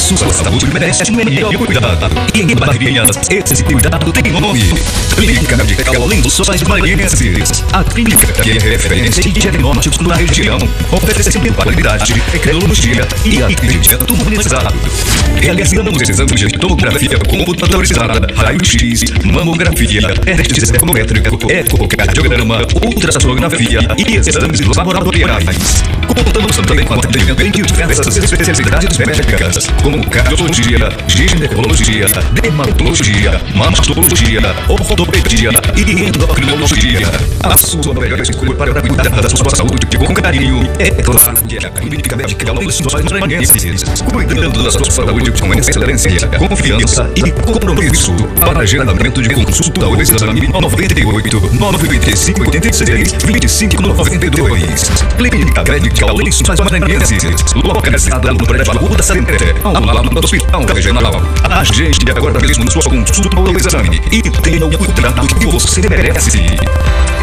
sua saúde merece o melhor cuidado. E em Barreirinhas, esse cuidado tem nome: Clínica Médica Lençóis Maranhenses. A clínica que é referência em diagnósticos na região, oferecendo qualidade, tecnologia e atendimento humanizado. Realizamos exames de tomografia computadorizada, raio-x, mamografia, teste termométrico, ecocardiograma, ultrassonografia e exames laboratoriais. Contamos também com atendimento em diversas especialidades médicas, como cardiologia, ginecologia, dermatologia, mastologia, ortopedia e endocrinologia. A sua melhor escolha para cuidar da sua saúde com carinho é claro que é a Clínica Médica Lençóis Maranhenses. Cuidando da sua saúde com excelência, confiança e compromisso. Para agendamento de consulta ou exame, 98 925 86 25 92. Clínica Médica Lençóis Maranhenses, localizada no prédio Arruda Center, ao lado do Hospital Regional. Agende agora mesmo sua consulta ou exame e tenha o cuidado que você merece.